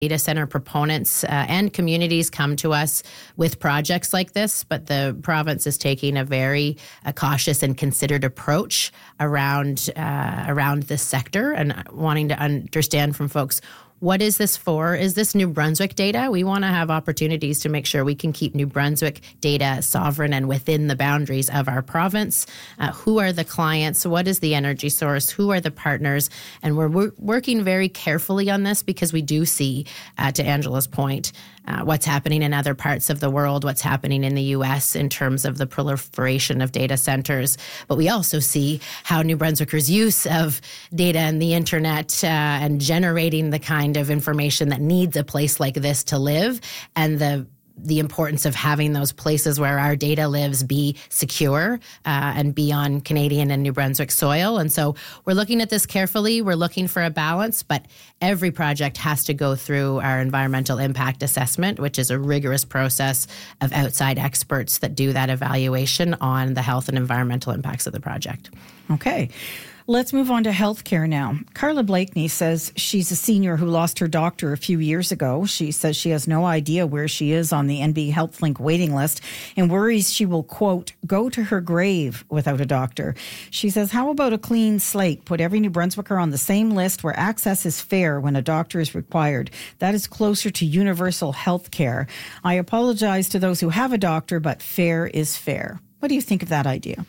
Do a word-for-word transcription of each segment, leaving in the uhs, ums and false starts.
Data center proponents uh, and communities come to us with projects like this, but the province is taking a very uh, cautious and considered approach around uh, around this sector and wanting to understand from folks, what is this for? Is this New Brunswick data? We want to have opportunities to make sure we can keep New Brunswick data sovereign and within the boundaries of our province. Uh, who are the clients? What is the energy source? Who are the partners? And we're, we're working very carefully on this because we do see, uh, to Angela's point, uh, what's happening in other parts of the world, what's happening in the U S in terms of the proliferation of data centers. But we also see how New Brunswickers' use of data and the internet uh, and generating the kind of information that needs a place like this to live, and the the importance of having those places where our data lives be secure uh, and be on Canadian and New Brunswick soil. And so we're looking at this carefully. We're looking for a balance, but every project has to go through our environmental impact assessment, which is a rigorous process of outside experts that do that evaluation on the health and environmental impacts of the project. Okay. Let's move on to healthcare now. Carla Blakeney says she's a senior who lost her doctor a few years ago. She says she has no idea where she is on the N B HealthLink waiting list and worries she will, quote, go to her grave without a doctor. She says, how about a clean slate? Put every New Brunswicker on the same list where access is fair when a doctor is required. That is closer to universal health care. I apologize to those who have a doctor, but fair is fair. What do you think of that idea?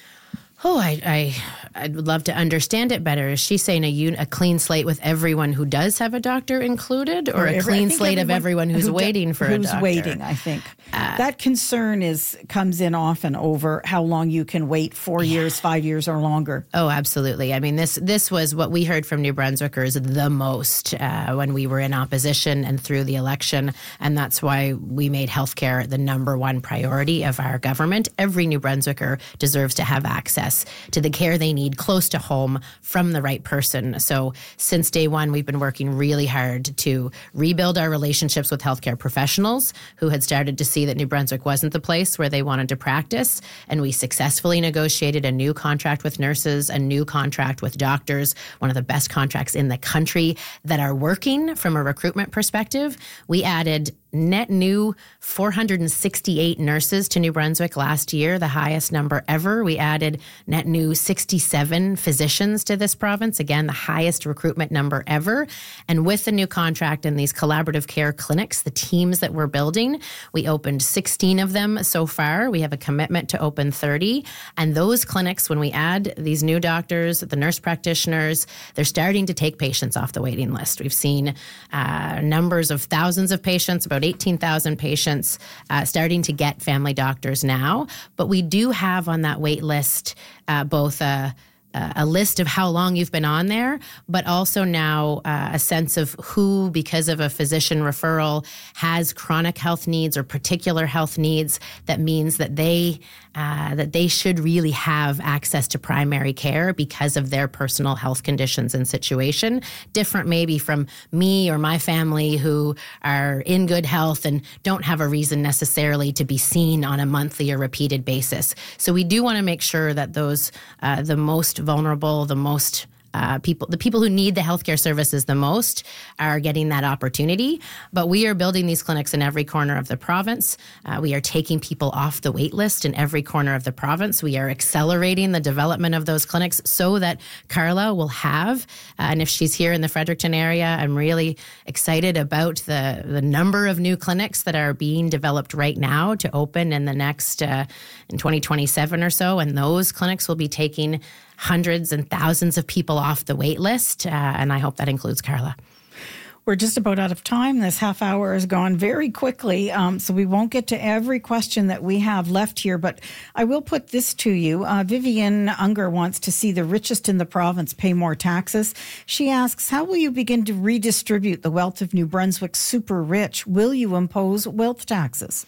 Oh, I, I, I would love to understand it better. Is she saying a, un, a clean slate with everyone who does have a doctor included, or, or a every, clean slate everyone, of everyone who's who waiting do, for a doctor? Who's waiting, I think. Uh, that concern is comes in often over how long you can wait, four yeah. years, five years, or longer. Oh, absolutely. I mean, this this was what we heard from New Brunswickers the most uh, when we were in opposition and through the election, and that's why we made healthcare the number one priority of our government. Every New Brunswicker deserves to have access to the care they need close to home from the right person. So since day one, we've been working really hard to rebuild our relationships with healthcare professionals who had started to see that New Brunswick wasn't the place where they wanted to practice. And we successfully negotiated a new contract with nurses, a new contract with doctors, one of the best contracts in the country that are working from a recruitment perspective. We added net new four hundred sixty-eight nurses to New Brunswick last year, the highest number ever. We added net new sixty-seven physicians to this province, again, the highest recruitment number ever. And with the new contract and these collaborative care clinics, the teams that we're building, we opened sixteen of them so far. We have a commitment to open thirty. And those clinics, when we add these new doctors, the nurse practitioners, they're starting to take patients off the waiting list. We've seen uh, numbers of thousands of patients, about eighteen thousand patients uh, starting to get family doctors now. But we do have on that wait list uh, both a, a list of how long you've been on there, but also now uh, a sense of who, because of a physician referral, has chronic health needs or particular health needs. That means that they uh, that they should really have access to primary care because of their personal health conditions and situation. Different maybe from me or my family who are in good health and don't have a reason necessarily to be seen on a monthly or repeated basis. So we do want to make sure that those uh, the most vulnerable, the most Uh, people, the people who need the healthcare services the most are getting that opportunity. But we are building these clinics in every corner of the province. Uh, we are taking people off the wait list in every corner of the province. We are accelerating the development of those clinics so that Carla will have, uh, and if she's here in the Fredericton area, I'm really excited about the, the number of new clinics that are being developed right now to open in the next, uh, in twenty twenty-seven or so. And those clinics will be taking hundreds and thousands of people off the wait list, uh, and I hope that includes Carla. We're just about out of time. This half hour has gone very quickly, um, so we won't get to every question that we have left here, but I will put this to you. Uh, Vivian Unger wants to see the richest in the province pay more taxes. She asks, how will you begin to redistribute the wealth of New Brunswick's super rich? Will you impose wealth taxes?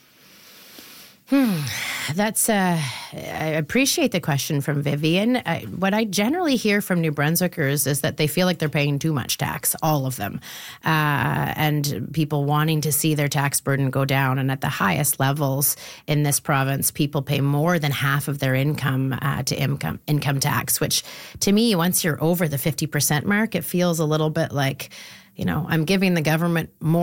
Hmm. That's, uh, I appreciate the question from Vivian. Uh, what I generally hear from New Brunswickers is that they feel like they're paying too much tax, all of them, uh, and people wanting to see their tax burden go down. And at the highest levels in this province, people pay more than half of their income uh, to income income tax, which to me, once you're over the fifty percent mark, it feels a little bit like you know, I'm giving the government more